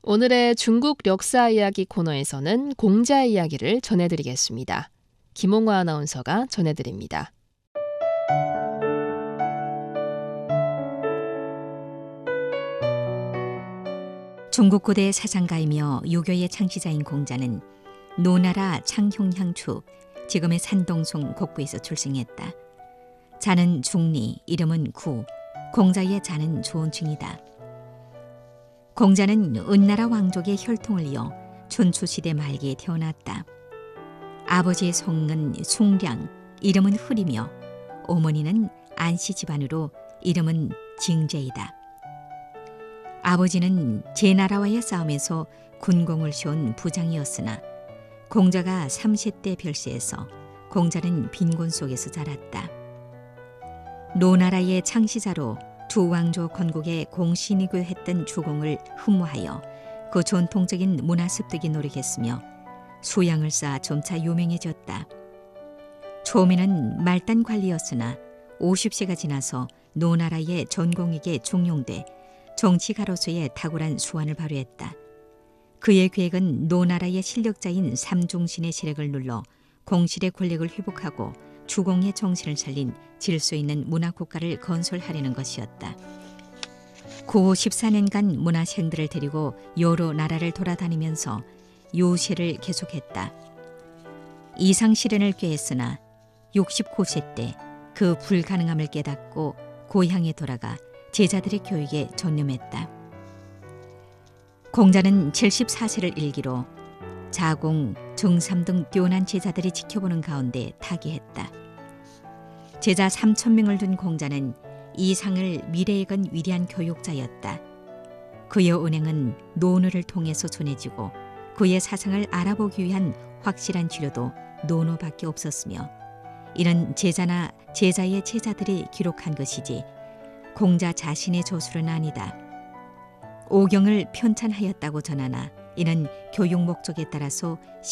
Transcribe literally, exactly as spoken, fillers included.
오늘의 중국 역사 이야기 코너에서는 공자 이야기를 전해드리겠습니다. 김홍화 아나운서가 전해드립니다. 중국 고대 사상가이며 유교의 창시자인 공자는 노나라 창형향추, 지금의 산동송 곡부에서 출생했다. 자는 중리, 이름은 구, 공자의 자는 조원칭이다. 공자는 은나라 왕족의 혈통을 이어 춘추시대 말기에 태어났다. 아버지의 성은 숭량, 이름은 흐리며 어머니는 안씨 집안으로 이름은 징제이다. 아버지는 제나라와의 싸움에서 군공을 씌운 부장이었으나 공자가 삼십 대 별세에서 공자는 빈곤 속에서 자랐다. 노나라의 창시자로 두 왕조 건국에 공신이고 했던 주공을 흠모하여 그 전통적인 문화 습득이 노력했으며 수양을 쌓아 점차 유명해졌다. 처음에는 말단 관리였으나 오십 세가 지나서 노나라의 전공에게重用돼 정치가로서의 탁월한 수완을 발휘했다. 그의 계획은 노나라의 실력자인 삼중신의 세력을 눌러 공실의 권력을 회복하고 주공의 정신을 살린 질서 있는 문화국가를 건설하려는 것이었다. 그 십사 년간 문화생들을 데리고 여러 나라를 돌아다니면서 요새를 계속했다. 이상실현을 꾀했으나 육십구 세 때 그 불가능함을 깨닫고 고향에 돌아가 제자들의 교육에 전념했다. 공자는 칠십사 세를 일기로 자공, 정삼 등 뛰어난 제자들이 지켜보는 가운데 타계했다. 제자 삼천 명을 둔 공자는 이 상을 미래에 건 위대한 교육자였다. 그의 은행은 논어를 통해서 전해지고 그의 사상을 알아보기 위한 확실한 지료도 논어밖에 없었으며 이런 제자나 제자의 제자들이 기록한 것이지 공자 자신의 저술은 아니다. 오경을 편찬하였다고 전하나 이는 교육 목적에 따라서